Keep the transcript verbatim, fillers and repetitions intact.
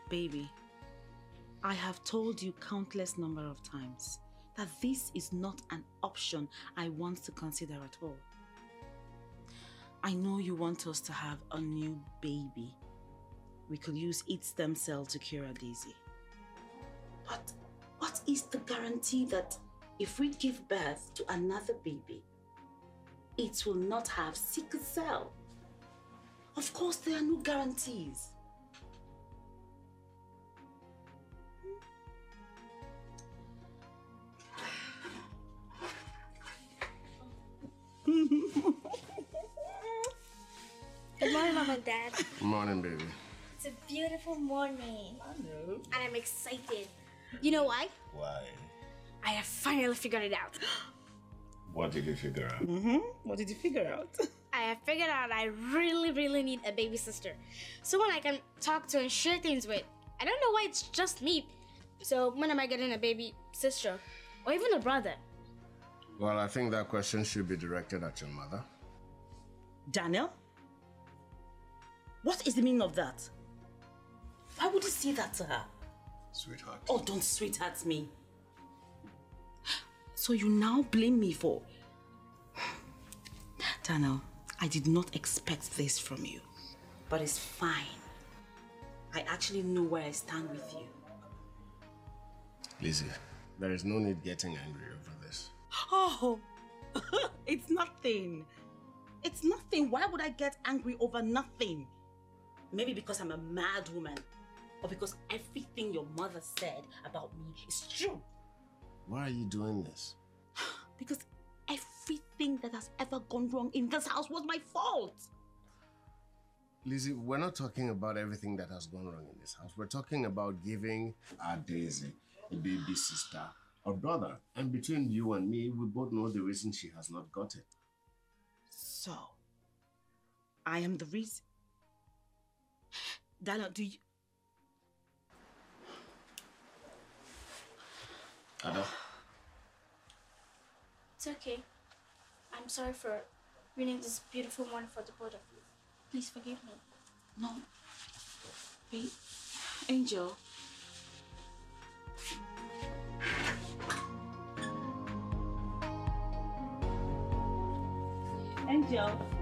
Baby, I have told you countless number of times that this is not an option I want to consider at all. I know you want us to have a new baby. We could use its stem cell to cure Daisy. But what is the guarantee that if we give birth to another baby, it will not have sickle cell? Of course, there are no guarantees. Good morning, Mom and Dad. Good morning, baby. It's a beautiful morning. I know. And I'm excited. You know why? Why? I have finally figured it out. What did you figure out? Mm-hmm. What did you figure out? I have figured out I really, really need a baby sister. Someone I can talk to and share things with. I don't know why it's just me. So when am I getting a baby sister? Or even a brother? Well, I think that question should be directed at your mother. Daniel? What is the meaning of that? Why would you say that to her? Sweetheart. Oh, don't sweetheart me. So you now blame me for... Daniel, I did not expect this from you. But it's fine. I actually know where I stand with you. Lizzie, there is no need getting angry over this. Oh, it's nothing. It's nothing. Why would I get angry over nothing? Maybe because I'm a mad woman. Or because everything your mother said about me is true. Why are you doing this? Because everything that has ever gone wrong in this house was my fault. Lizzie, we're not talking about everything that has gone wrong in this house. We're talking about giving our Daisy a baby sister or brother. And between you and me, we both know the reason she has not got it. So, I am the reason. Daniel, do you... Ada? It's okay. I'm sorry for ruining this beautiful morning for the both of you. Please forgive me. No. Wait. Angel. Angel.